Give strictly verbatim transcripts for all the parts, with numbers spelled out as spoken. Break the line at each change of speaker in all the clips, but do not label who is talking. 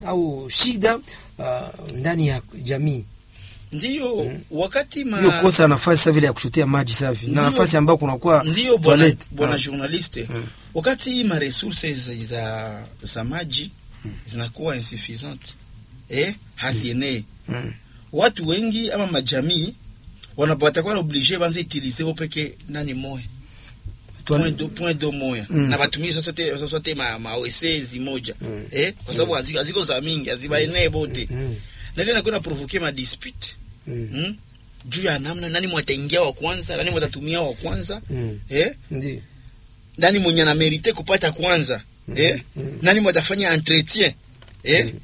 au shida uh, ndani ya jamii.
Ndiyo hmm. Wakati ma
hiyo kosa nafasi sasa vile ya kushotea maji safi na nafasi ambayo kuna kwa
ndio bwana bwana journaliste hmm. Wakati ma resources za za maji hmm. zinakuwa insuffisantes eh hasiene hmm. Watu wengi ama majamii wanapata kwa obligé banze utiliser au peke nani moya point do point do moya mm. na batumii sote sote ma ma O S zimoja mm. eh kwa sababu mm. aziko za mingi azibaene bote mm. na ile inakwenda provoker ma dispute mm. mm? juu ya namna nani mwataingia wa kwanza nani mwatatumia wa kwanza mm. eh
ndio
nani mwenye na merite kupata kwanza mm. eh mm. nani mwatafanya entretien eh mm.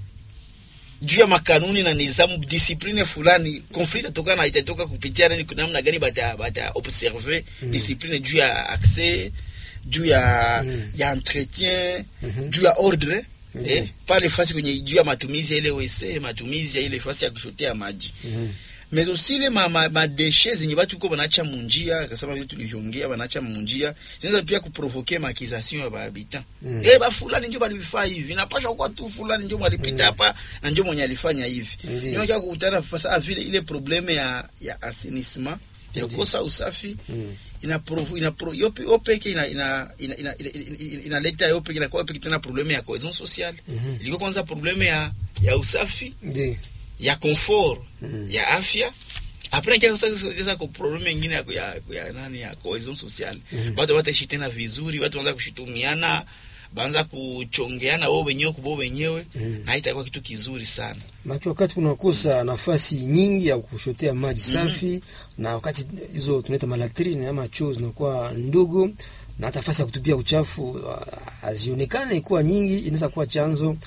juu ya makanuni na nizamu discipline fulani conflict tokana itatoka kupitia nani namna gani bata bata observer mm. discipline juu ya accès juu ya mm. ya entretien mm-hmm. juu ya ordre mm. eh pale fasi kwenye juu ya matumizi ile O S matumizi ya ile fasi ya kushotea maji mm. mais aussi les ma ma, ma déchets zenye watu ko banaacha munjia kama vile tulivyoongea banaacha munjia zinaweza pia kuprovoker maakization ya habitants mm. eh ba fulani ndio balifanya hivi napasha kwa tu fulani ndio walipita hapa mm. na ndio mwenye alifanya hivi ndio ndio kukutana sasa vile ile probleme ya ya assainissement ya kosa usafi mm. ina provo ina pro yope opeke ina ina ina ina, ina, ina, ina leta yope ina kwa opeke tena probleme ya cohesion sociale mm-hmm. Iliko kwanza probleme ya ya usafi
ndio
ya confort mm. ya afya après kia sasa kwa problem nyingine ya, ya ya nani ya cohesion sociale mm. Watu wataishi tena vizuri, watu wanaanza kushitumiana, baanza kuchongeana wao wenyewe kwa wenyewe mm. na itakuwa kitu kizuri sana.
Maki wakati kunakosa nafasi nyingi ya kushotea maji safi mm-hmm. na wakati hizo tunaita malatrine ama choo zinakuwa ndogo na hata nafasi ya kutupia uchafu azionekane ikuwa nyingi, inaweza kuwa chanzo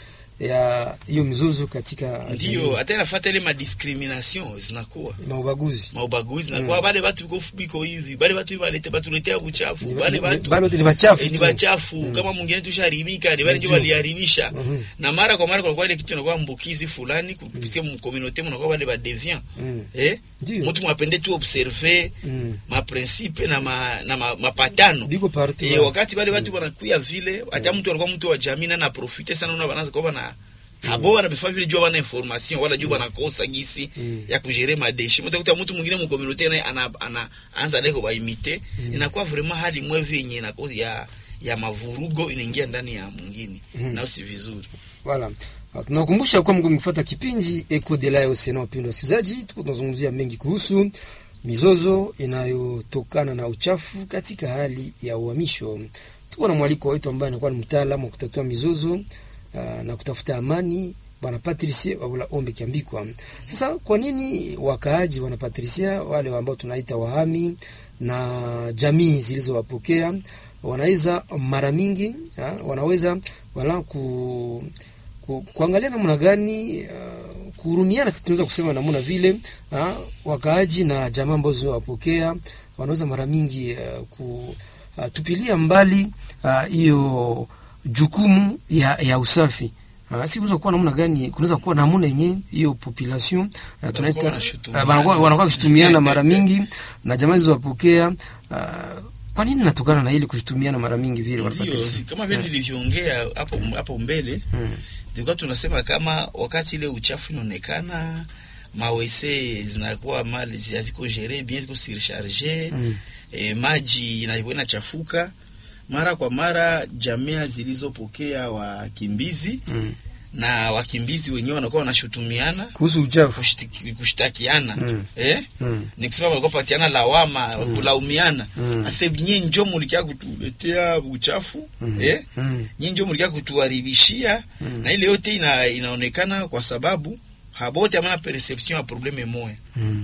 ya hiyo mizozo katika
ndio hata inafuata ile ma discrimination zinakuwa
maubaguzi
maubaguzi na kwa mm. Bale watu biko biko hivi bale watu walete watu letea uchafu bale watu
bale ni wachafu
ni wachafu mm. Kama mwingine tusharibika ni bale ndio waliharibisha mm-hmm. Na mara kwa mara kwa ile kitu inakuwa mbukizi fulani kupitia mm. communauté mnakuwa bale ba deviant mm. eh mtu mwapende tu observer mm. ma principe na ma na ma, mapatano
biko partout
eh wakati bale watu wanakuya vile hata mtu alikuwa mtu wa jamii na profiter sana una banaanza kwa na habo wana bifaa vile jua wana information wala jua wana kosa gisi mm. ya kujere madeshi mtakuta mtu mwingine mu communauté naye ana ana anza leko ba imiter mm. Inakuwa vraiment hali mwevi yenye inakosa ya ya mavurugo inaingia ndani ya mwingine mm. Na usi vizuri
voilà. Tunakumbusha kwa mngu mfuata kipindi Eco de la Océan upendo wasikilizaji, tuko tunazungumzia mengi kuhusu mizozo inayotokana na uchafu katika hali ya uhamisho. Tuko na mwaliko wetu ambaye anakuwa ni mtaalamu wa kutatua mizozo Uh, na kutafuta amani bwana Patricia wala Ombe Kiambikwa. Sasa kwa nini wakaaji wana Patricia wale ambao tunaita wahami na jamii zilizowapokea wanaweza mara mingi uh, wanaweza wala ku, ku kuangalia namna gani uh, kuhurumiana, sisi tunaweza kusema namna vile uh, wakaaji na jamaa ambazo zinawapokea wanaweza mara mingi uh, ku uh, tupilia mbali hiyo uh, jukumu ya ya usafi. Ah, si kuweza kuwa namna gani kunaweza kuwa namna yenyewe hiyo population uh, tunaita wanakuwa uh, wanakuwa kushtumiana mara mingi na jamaa hizo wapokea uh, kwa nini natokana na ile kushtumiana mara mingi vile
wanapata si, kama vile nilivyoongea hapo hapo mbele hmm. Tulikuwa tunasema kama wakati ile uchafu inaonekana mawese zinakuwa mali ziko gérer bien ziko surcharger hmm. E, maji inayokuwa chafuka mara kwa mara jamii zilizopokea wakimbizi mm. na wakimbizi wenyewe wanakuwa wanashutumiana
kuhusu uchafu
kushtakiana
mm.
eh
mm.
nikisema walikuwa patiana lawama mm. kulaumiana
mm.
asebnye njoo mlikia kutuletea uchafu mm. eh
mm.
nyinyi njoo mlikia kutuharibishia mm. na ile yote ina, inaonekana kwa sababu habote amana perception ya probleme moja
mm.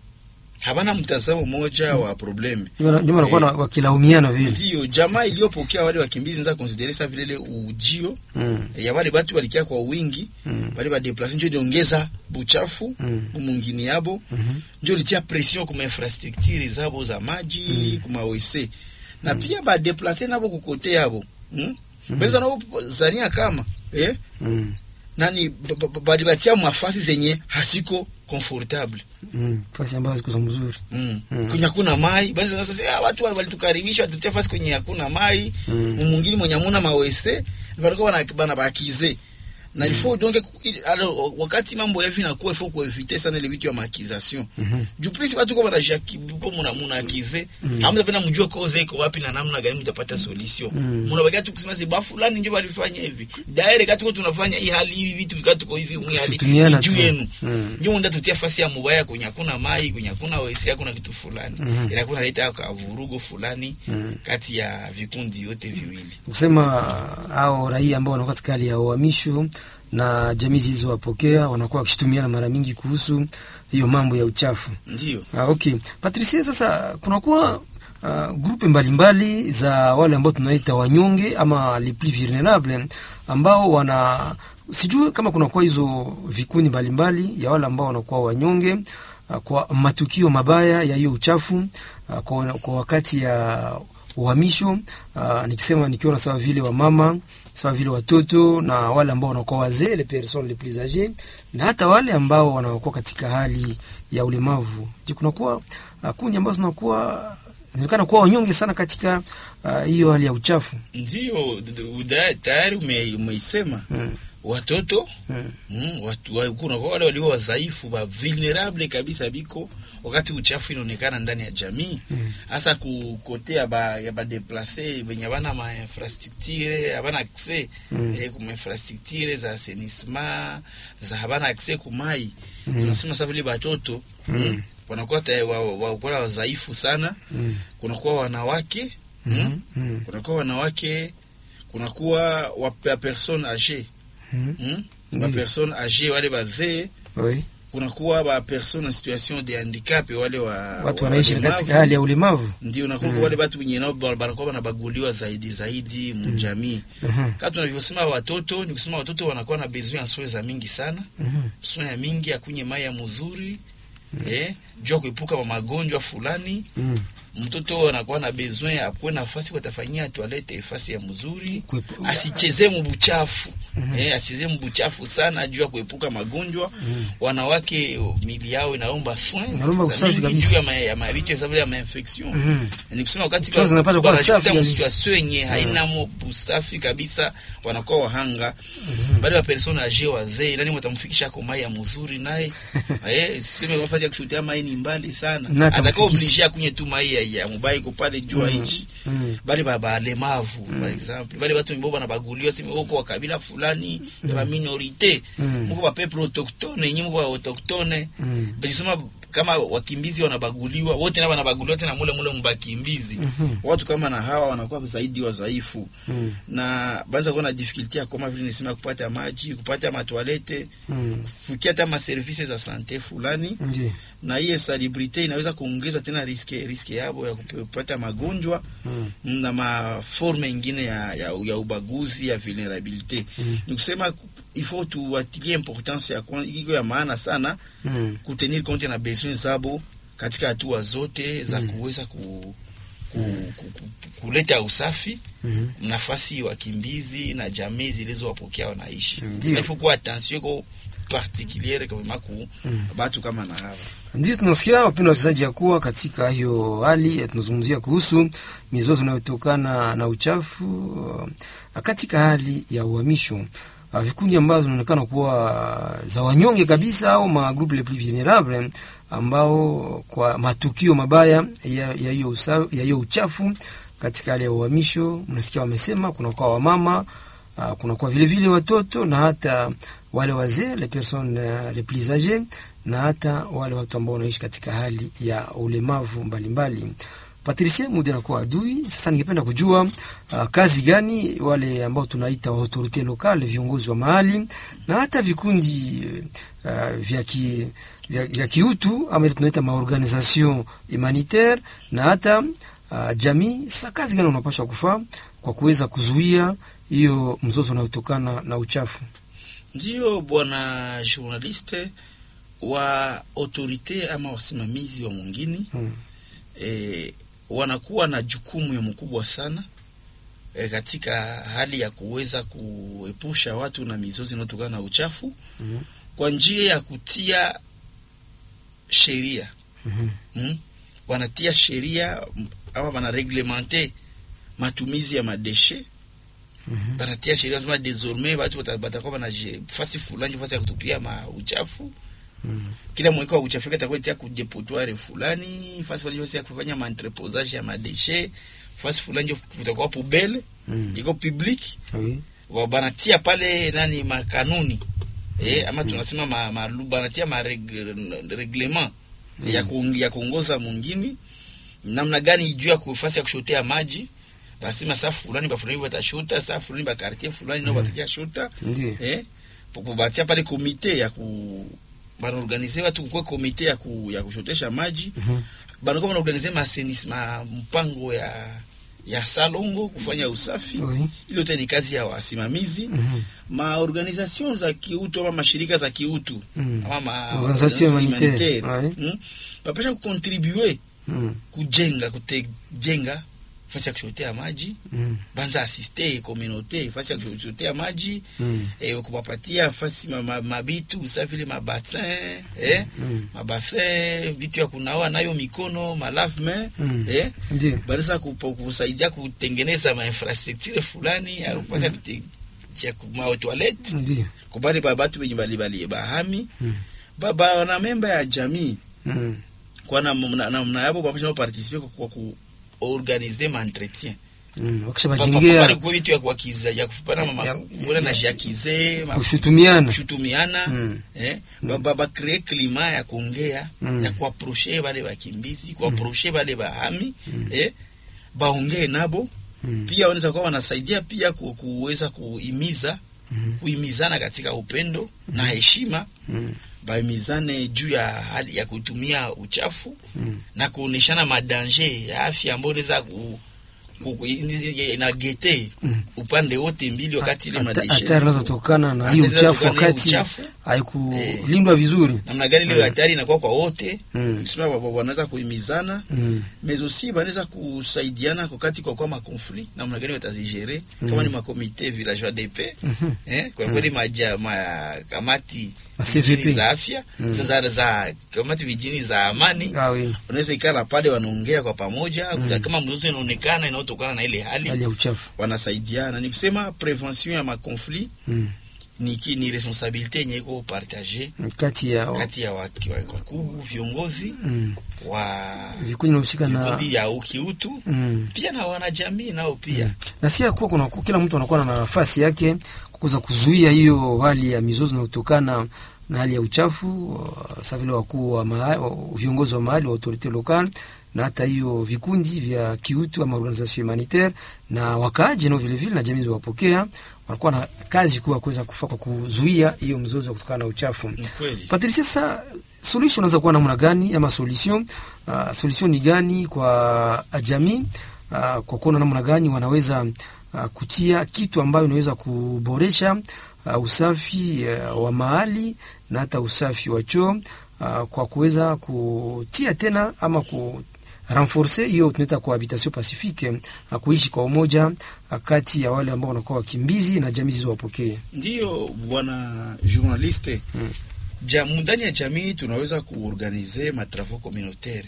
habana mtazamo moja hmm. wa probleme.
Ndio wanakuwa e, wakilaumiana vile.
Ndio jamaa iliyopokea wale wakimbizi nza consider ça vile ile ujio
mm.
ya wale watu walikia kwa wingi mm. wale ba déplacer ndio diongeza buchafu mm. mwingine yabo
mm-hmm.
ndio litia pression kwa infrastructure zabo za maji mm. kwa O S na mm. pia ba déplacer nabo kukote yabo mm? mm. Beza nao zania kama eh
mm.
nani bali batia mafasi zenye hasiko confortable
mm fasi ambazo ziko mzuri
mm. mm. Kunya kuna mai basi sasa watu walitukaribisha tutia fasi kwenye hakuna mai mm. mwingine mwenye amuna mawese walikuwa wana bana bakize na il faut donc alors wakati mambo hivi na kwa il faut kueviter sana ile vitu ya maakization juu plus watu kwa wanajaki kwa mna mna akize hamna pena mjue cause iko wapi na namna gani mtapata solution mnabakia tu kusema si ba fulani ndio walifanya hivi direct kati tunafanya hii hali hivi vitu vikati kwa hivi mwi hali juu yenu ndio ndio tutia fasi ya mubaya kwenye hakuna mai kwenye hakuna wesi hakuna kitu fulani inakuwa inaleta ka vurugo fulani kati ya vikundi yote viwili
kusema hao raia ambao wanakuwa katika hali ya uhamisho na jamii zilizowapokea wanakuwa wakishtumiana mara mingi kuhusu hiyo mambo ya uchafu.
Ndio.
Ah, okay. Patricia, sasa kunakuwa uh, grupe mbalimbali za wale ambao tunaita wanyonge ama les plus vulnérables ambao wana sijui kama kunakuwa hizo vikundi mbalimbali ya wale ambao wanakuwa wanyonge uh, kwa matukio mabaya ya hiyo uchafu uh, kwa, kwa wakati ya uhamisho uh, nikisema nikiona sawa vile wa mama sawa vile watoto na wale ambao wanakuwa wazee les personnes les plus âgées na hata wale ambao wanakuwa katika hali ya ulemavu. Je, kunakuwa uh, kundi ambazo zinakuwa inaonekana kuwa wanyonge sana katika hiyo uh, hali ya uchafu.
Ndio tayari umeisema hmm. Watoto hmm. Mm, watu wa, kuna wale walio wadhaifu ba vulnerable kabisa biko wakati uchafu inaonekana ndani ya jamii hasa hmm. kukotea ba ya ba déplacer benye bana ma infrastructure bana accès hmm. eh, kuma infrastructure za assainissement za bana accès kumai hmm. tunasema sasa vile watoto hmm. mm, wanakuwa wa wa wadhaifu sana hmm. kunakuwa wanawake hmm. Mm, kunakuwa wanawake kunakuwa wa personne âgée Mm -hmm. Mm? Ba personne âgée wale bazee
oui
kunakuwa ba personne en situation de handicap wale wa
watu wanaishi katika hali ya ulemavu
ndio nakuwa mm -hmm. wale watu wenye nao banakuwa banabaguliwa zaidi zaidi mjamii mm -hmm. kama tunavyosema watoto ni kusema watoto wanakuwa na besoin ya soins za mingi sana mm -hmm. soins ya mingi akunye mai ya mzuri mm -hmm. eh jua kuepuka magonjwa fulani mm -hmm. Mtoto anakuwa na besoin akuwe nafasi kwa tafanyia toilette nafasi ya mzuri asicheze mbuchafu mm -hmm. eh asicheze mbuchafu sana ajua kuepuka magonjwa mm -hmm. Wanawake mili yao inaomba soin
inaomba usafi kabisa
ya mavitu sababu ya infection
mm
-hmm. Ni kusema wakati
kwa zinapata kwa safi
kabisa swenye haina mo usafi kabisa wanakuwa wahanga mm -hmm. Bali wa persona âgée wazee nani mtamfikisha kwa mai ya mzuri naye eh siseme nafasi ya kushutia mai ni mbali sana atakao obligé kunye tu mai ya ya mubai kupale jua hichi mm, mm. Bali baba lemavu mm. For example bali watu mboba na baguliwa sime huko wa kabila fulani mm. ya minorite mm. Mko wa peuple autochtone nyinyi mko wa autochtone mm. Balisema kama wakimbizi wanabaguliwa wote na wanabaguliwa tena mule mule mbakimbizi mm -hmm. Watu kama na hawa wanakuwa zaidi wadhaifu mm. Na baanza kuona difficulty ya kama vile nisema kupata maji kupata matoilette mm. Kufikia hata ma services za santé fulani mm. Na hii salubrité inaweza kuongeza tena riske riske yao ya kupata magonjwa mm. Na maforme nyingine ya, ya ya ubaguzi ya vulnerabilité mm. Ni kusema il faut tu atilie importance ya kwa iko ya maana sana mm. Kutenir compte na besoin zabo katika hatua zote za mm. Kuweza ku, ku, ku, ku, kuleta usafi mm -hmm. Nafasi wakimbizi na jamii zilizowapokea wanaishi mm. Il faut kuwa attention kwa particuliere kwa maku mm. Batu kama na hawa
ndio tunasikia wapendwa wachezaji ya kuwa katika hiyo hali tunazungumzia kuhusu mizozo inayotokana na uchafu katika hali ya uhamisho. Vikundi ambazo zinaonekana kuwa za wanyonge kabisa au ma groupe les plus vulnérables ambao kwa matukio mabaya ya ya hiyo ya hiyo uchafu katika hali ya uhamisho, mnasikia wamesema kuna kwa wamama, kuna kwa vile vile watoto na hata wale wazee les personnes les plus âgées na hata wale watu ambao wanaishi katika hali ya ulemavu mbalimbali. Patricia, muda na kwa adui. Sasa ningependa kujua uh, kazi gani wale ambao tunaita autorite locale, viongozi wa mahali na hata vikundi uh, vya ki vya, vya kiutu ama tunaita maorganisation humanitaire na hata uh, jamii. Sasa kazi gani unapaswa kufanya kwa kuweza kuzuia hiyo mzozo unaotokana na uchafu?
Ndio bwana journaliste wa autorite ama wasimamizi wa mwingine hmm. eh wanakuwa na jukumu ya mkubwa sana e, katika hali ya kuweza kuepusha watu na mizozo inayotokana na uchafu mm -hmm. Kwa njia ya kutia sheria mm -hmm. mm? Wanatia sheria ama wana reglementer matumizi ya madeshe
Mhm.
Banatia sheria sema désormais watu batakuwa bana fasi fulani fasi ya kutupia ma uchafu.
Mhm.
Kila mwiko wa uchafu katakuwa tia ku depotoir fulani, fasi fulani fasi ya kufanya ma entreposage ya ma déchets, fasi fulani kutakuwa poubelle,
Mhm.
iko public.
Oui.
Wa banatia pale nani makanuni. Eh, ama tunasema ma, ma banatia ma reg, reglement mm. ya kuongi, ya kuongoza mwingine namna gani juu ya kufasi ya kushotea maji. Basema saa fulani ba fulani batashota, saa fulani ba quartier fulani mm. nao batakia shota.
Ndiyo.
Eh, popo batia pale komite ya ku bana organiser watu kwa komite ya ku, ya kushotesha maji. Mm-hmm. Bana kwa organiser ma assainissement mpango ya ya salongo kufanya usafi.
Oui.
Ile yote ni kazi ya wasimamizi.
Mhm.
Ma organisation za kiutu ama mashirika za kiutu
Mm.
ama ma
organisation humanitaire
mm, bapasha kucontribuer
mm.
kujenga kujenga fasi ya kushotea maji
mm.
banza assister communauté fasi ya kushotea maji
mm.
eh kupapatia fasi mabitu ma usafi ile mabassin eh
mm.
mabassin vitu ya kunawa nayo mikono ma lave-main
mm.
eh
Ndiyo.
banza kusaidia kutengeneza ma infrastructure fulani au fasi ya ya kuma toilet.
Ndiyo.
Kubali ba batu benye bali bali bahami
mm.
baba wana memba ya jamii
mm.
kwa na na na yabo bapasha participer kwa ku organiser ma entretien
mm. wakisha bajengea
kwa vitu ya kuakiza ya kufanya mama wala na jakize
kushutumiana
kushutumiana
mm.
eh baba ba créer climat ya kuongea
mm.
ya kuapprocher wale wakimbizi kuapprocher wale bahami
mm.
eh baongee nabo. Mm. Pia wanaweza kuwa wanasaidia pia ku, kuweza kuhimiza mm. kuhimizana katika upendo mm. na heshima mm. baimizane juu ya hali ya kutumia uchafu mm. na kuoneshana madanger ya afya ambayo inaweza ku, ku ina gete mm. upande wote mbili wakati ile madeshe
hatari zinazotokana na hiyo uchafu wakati haikulindwa eh, vizuri.
Namna gani ile hatari inakuwa kwa wote mm. sema wanaweza kuhimizana mm. mezo si wanaweza kusaidiana wakati kwa kwa makonflikt namna gani watazigere mm. kama ni makomite villageois de paix mm-hmm. eh kwa kweli mm. maja ma kamati
C V P
za afya mm. sasa za kamati vijini za amani
ah, oui.
Wanaweza ikala pale wanaongea kwa pamoja mm. kama mzozo inaonekana inayotokana na ile hali
hali ya uchafu
wanasaidiana. Ni kusema prevention ya makonflikt mm. ni ki ni responsabilité yenye iko partager
kati ya
kati ya wakuu viongozi mm. wa
vikundi vinahusika na
vikundi ya ukiutu mm. pia na wanajamii nao pia mm.
na si kwa kuna kila mtu anakuwa na nafasi yake kuweza kuzuia hiyo hali ya mizozo inayotokana na hali ya uchafu. Sasa vile wakuu wa viongozi wa mahali wa autorite locale na hata hiyo vikundi vya kiutu ama organisation humanitaire na wakaaji nao vile vile na jamii wapokea wanakuwa na kazi kubwa kuweza kufaa kwa kuzuia hiyo mzozo kutokana na uchafu. Patricia, sasa solution inaweza kuwa namna gani ama solution uh, solution ni gani kwa jamii uh, kwa kuona namna gani wanaweza uh, kutia kitu ambayo inaweza kuboresha uh, usafi uh, wa mahali na hata usafi wa choo uh, kwa kuweza kutia tena ama ku renforcer hiyo tunaita cohabitation pacifique, kuishi kwa umoja kati ya wale ambao wanakuwa wakimbizi na jamii zilizowapokea.
Ndio bwana journaliste, hmm. Jamu ndani ya jamii tunaweza kuorganize matravaux communautaire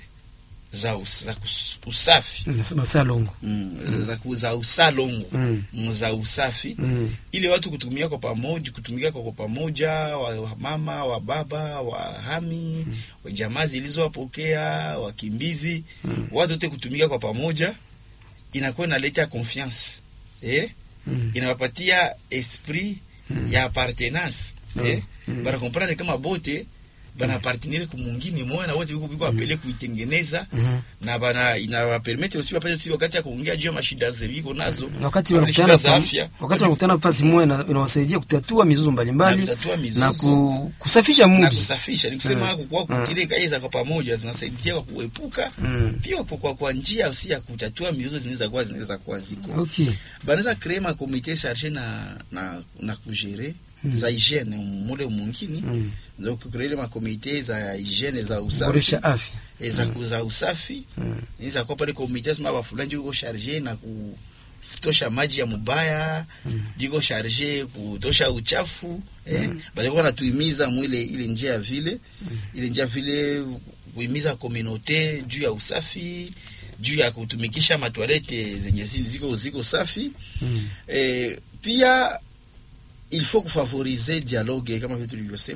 za za usafi
masalongo
mm, mm. za za usalongo mm. za usafi mm. ili watu kutumia kwa pamoja kutumika kwa pamoja wa mama wa baba wa hami mm. wa jamaa zilizowapokea wakimbizi mm. watu wote kutumika kwa pamoja inakuwa inaleta confiance eh mm. inawapatia esprit mm. ya appartenance mm. eh mm. bara comprendre kama bote bana appartenir ku mwingine moja na wote biko biko apele kuitengeneza mm-hmm. na bana inawa permettre aussi papa aussi wakati ya kuongea juu ya mashida zeviko nazo
wakati wanakutana wakati wanakutana nafasi moja inawasaidia kutatua mizozo mbalimbali na, na ku, kusafisha mji
na kusafisha ni kusema mm. kwa kukile kaisa kwa pamoja zinasaidia kwa kuepuka mm. pia kwa kwa, kwa njia aussi ya kutatua mizozo zinaweza kuwa zinaweza kuwa ziko
okay
banaweza créer ma comité chargé na na na kugérer mm. za hygiène mule mwingine mm. donc créer ma comité za hygiène za usafi
boresha afya
za mm. za usafi mm. inaweza kuwa pale comité sema ba fulani yuko chargé na kutosha maji ya mubaya mm. yuko chargé kutosha uchafu mm. eh bali kwa natuimiza mwile ile njia vile mm. ile njia vile kuimiza communauté juu ya usafi juu ya kutumikisha matoilette zenye ziko ziko safi mm. eh pia il faut kufavoriser dialogue kama vile tulivyosema.